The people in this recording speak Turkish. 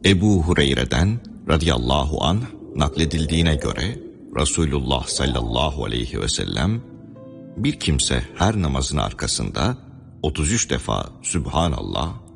Ebu Hureyre'den radıyallahu anh nakledildiğine göre Resulullah sallallahu aleyhi ve sellem, bir kimse her namazın arkasında 33 defa Sübhanallah,